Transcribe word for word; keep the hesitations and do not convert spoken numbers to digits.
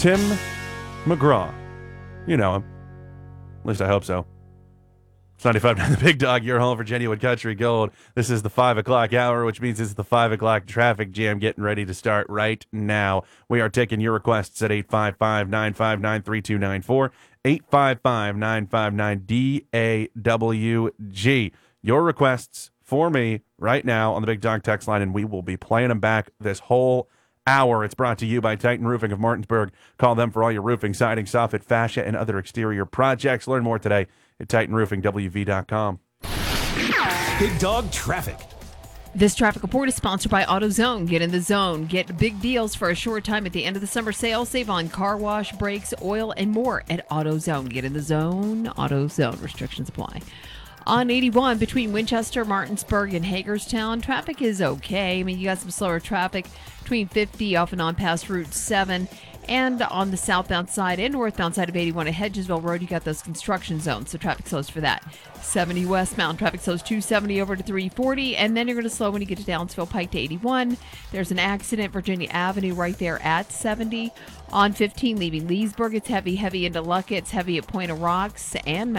Tim McGraw. You know him. At least I hope so. It's ninety-five point nine The Big Dog, your home for genuine country gold. This is the five o'clock hour, which means it's the five o'clock traffic jam getting ready to start right now. We are taking your requests at eight five five, nine five nine, three two nine four, eight five five, nine five nine, D A W G. Your requests for me right now on the Big Dog text line, and we will be playing them back this whole hour. It's brought to you by Titan Roofing of Martinsburg. Call them for all your roofing, siding, soffit, fascia, and other exterior projects. Learn more today at titan roofing w v dot com. Big Dog Traffic. This traffic report is sponsored by AutoZone. Get in the zone. Get big deals for a short time at the end of the summer sale. Save on car wash, brakes, oil, and more at AutoZone. Get in the zone. AutoZone. Restrictions apply. On eighty-one, between Winchester, Martinsburg, and Hagerstown, traffic is okay. I mean, you got some slower traffic between fifty off and on past Route seven. And on the southbound side and northbound side of eighty-one at Hedgesville Road, you got those construction zones, so traffic slows for that. seventy westbound, traffic slows two seventy over to three forty, and then you're going to slow when you get to Downsville Pike to eighty-one. There's an accident, Virginia Avenue, right there at seventy. On fifteen, leaving Leesburg, it's heavy, heavy into Luckett, it's heavy at Point of Rocks, and